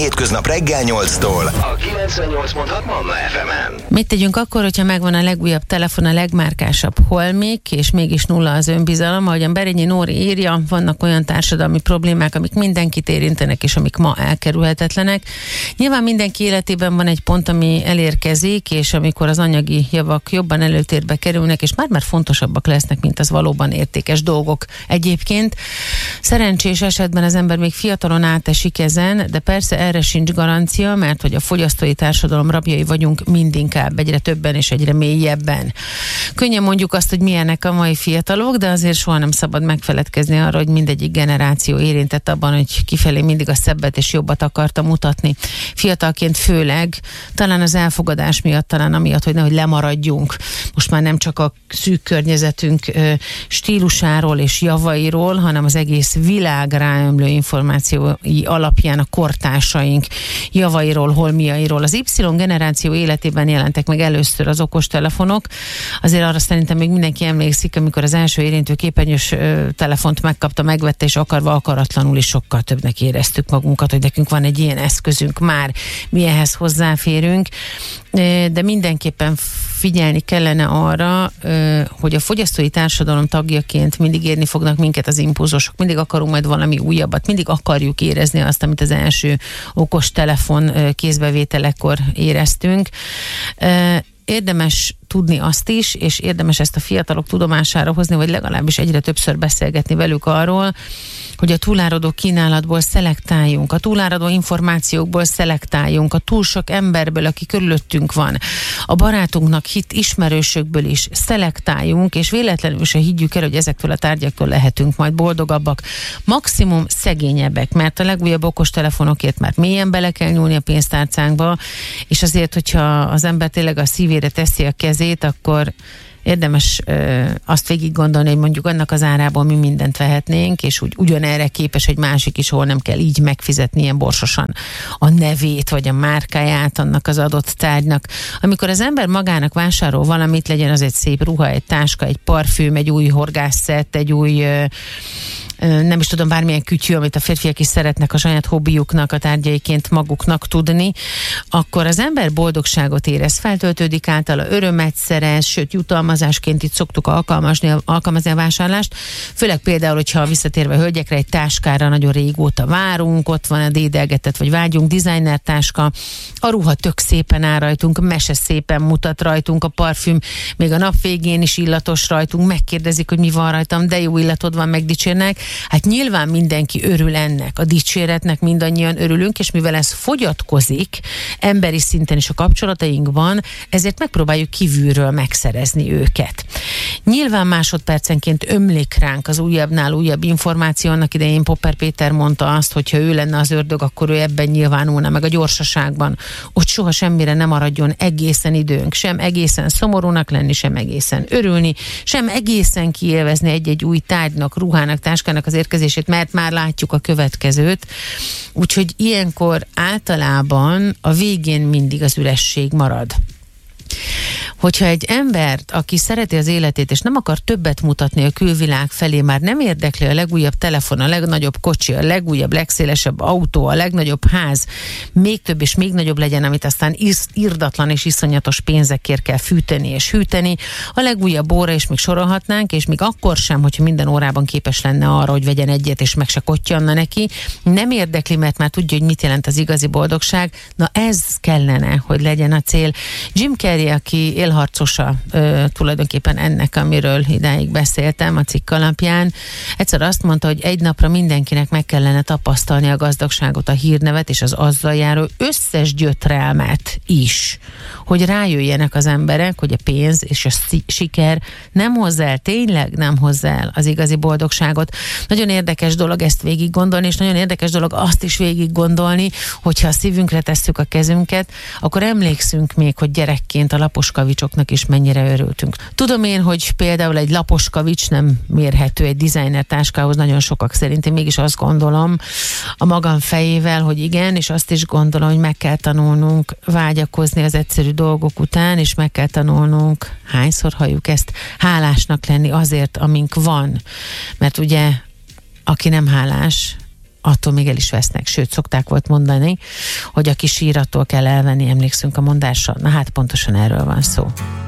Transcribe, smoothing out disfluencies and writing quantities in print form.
hétköznap reggel 8-tól a 98.6 Manna FM-en. Mit tegyünk akkor, hogyha megvan a legújabb telefon, a legmárkásabb holmik, és mégis nulla az önbizalom? Ahogyan Berényi Nóri írja, vannak olyan társadalmi problémák, amik mindenkit érintenek, és amik ma elkerülhetetlenek. Nyilván mindenki életében van egy pont, ami elérkezik, és amikor az anyagi javak jobban előtérbe kerülnek, és már fontosabbak lesznek, mint az valóban értékes dolgok egyébként. Szerencsés esetben az ember még fiatalon átesik ezen, de persze erre sincs garancia, mert hogy a fogyasztói társadalom rabjai vagyunk mindinkább, egyre többen és egyre mélyebben. Könnyen mondjuk azt, hogy milyenek a mai fiatalok, de azért soha nem szabad megfeledkezni arra, hogy mindegyik generáció érintett abban, hogy kifelé mindig a szebbet és jobbat akarta mutatni. Fiatalként főleg, talán az elfogadás miatt, talán amiatt, hogy nehogy lemaradjunk. Most már nem csak a szűk környezetünk stílusáról és javairól, hanem az egész világ ráömlő információi alapján a kortársaink javairól, holmiairól. Az Y generáció életében jelentek meg először az okostelefonok. Azért arra szerintem még mindenki emlékszik, amikor az első érintő képernyős telefont megkapta, megvette, és akarva akaratlanul is sokkal többnek éreztük magunkat, hogy nekünk van egy ilyen eszközünk már, mi ehhez hozzáférünk, de mindenképpen figyelni kellene arra, hogy a fogyasztói társadalom tagjaként mindig érni fognak minket az impulzusok, mindig akarunk majd valami újabbat, mindig akarjuk érezni azt, amit az első okos telefon kézbevételekor éreztünk. Érdemes tudni azt is, és érdemes ezt a fiatalok tudomására hozni, vagy legalábbis egyre többször beszélgetni velük arról, hogy a túláradó kínálatból szelektáljunk, a túláradó információkból szelektáljunk, a túl sok emberből, aki körülöttünk van, a barátunknak hit ismerősökből is szelektáljunk, és véletlenül se higgyük el, hogy ezektől a tárgyaktól lehetünk majd boldogabbak, maximum szegényebbek, mert a legújabb okostelefonokért már mélyen bele kell nyúlni a pénztárcánkba, és azért, hogyha az ember tényleg a szívére teszi a kezét, akkor érdemes azt végig gondolni, hogy mondjuk annak az árából mi mindent vehetnénk, és úgy ugyanerre képes egy másik is, ahol nem kell így megfizetni ilyen borsosan a nevét, vagy a márkáját annak az adott tárgynak. Amikor az ember magának vásárol valamit, legyen az egy szép ruha, egy táska, egy parfüm, egy új horgászszett, egy új nem is tudom, bármilyen kütyű, amit a férfiak is szeretnek a saját hobbiuknak, a tárgyaiként maguknak tudni, akkor az ember boldogságot érez, feltöltődik általa, örömet szerez, sőt jutalmazásként itt szoktuk alkalmazni a vásárlást, főleg például, hogyha visszatérve a hölgyekre, egy táskára nagyon régóta várunk, ott van a dédelgetett, vagy vágyunk designer táska, a ruha tök szépen áll rajtunk, mese szépen mutat rajtunk, a parfüm még a nap végén is illatos rajtunk, megkérdezik, hogy mi van rajtam, de jó illatod van, megdicsérnek. Hát nyilván mindenki örül ennek, a dicséretnek mindannyian örülünk, és mivel ez fogyatkozik emberi szinten is a kapcsolatainkban, ezért megpróbáljuk kívülről megszerezni őket. Nyilván másodpercenként ömlik ránk az újabbnál újabb információ. Annak idején Popper Péter mondta azt, hogy ha ő lenne az ördög, akkor ő ebben nyilvánulna, meg a gyorsaságban. Ott soha semmire nem maradjon egészen időnk, sem egészen szomorúnak lenni, sem egészen örülni, sem egészen kiélvezni egy-egy új tárgynak, ruhának, táskának az érkezését, mert már látjuk a következőt. Úgyhogy ilyenkor általában a végén mindig az üresség marad. Hogyha egy embert, aki szereti az életét, és nem akar többet mutatni a külvilág felé, már nem érdekli a legújabb telefon, a legnagyobb kocsi, a legújabb, legszélesebb autó, a legnagyobb ház, még több és még nagyobb legyen, amit aztán irdatlan és iszonyatos pénzekért kell fűteni és hűteni, a legújabb óra, és még sorolhatnánk, és még akkor sem, hogyha minden órában képes lenne arra, hogy vegyen egyet, és meg se kottyanna neki, nem érdekli, mert már tudja, hogy mit jelent az igazi boldogság. Na ez kellene, hogy legyen a cél. Jim Carrey, aki élharcosa tulajdonképpen ennek, amiről idáig beszéltem a cikk alapján, egyszer azt mondta, hogy egy napra mindenkinek meg kellene tapasztalni a gazdagságot, a hírnevet és az azzal járó összes gyötrelmet is, hogy rájöjjenek az emberek, hogy a pénz és a siker nem hozzá el, tényleg nem hozzá el az igazi boldogságot. Nagyon érdekes dolog ezt végig gondolni, és nagyon érdekes dolog azt is végig gondolni, hogyha a szívünkre tesszük a kezünket, akkor emlékszünk még, hogy gyerekként a lapos kavicsoknak is mennyire örültünk. Tudom én, hogy például egy lapos kavics nem mérhető egy designer táskához nagyon sokak szerint. Én mégis azt gondolom a magam fejével, hogy igen, és azt is gondolom, hogy meg kell tanulnunk vágyakozni az egyszerű dolgok után, és meg kell tanulnunk, hányszor halljuk ezt, hálásnak lenni azért, amink van. Mert ugye, aki nem hálás, attól még el is vesznek. Sőt, szokták volt mondani, hogy aki sír, attól kell elvenni, emlékszünk a mondásra. Na hát pontosan erről van szó.